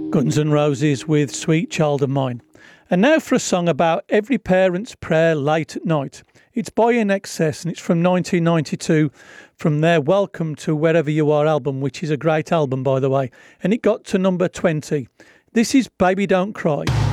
Guns N' Roses with Sweet Child of Mine. And now for a song about every parent's prayer late at night. It's by In Excess and it's from 1992 from their Welcome to Wherever You Are album, which is a great album, by the way. And it got to number 20. This is Baby Don't Cry.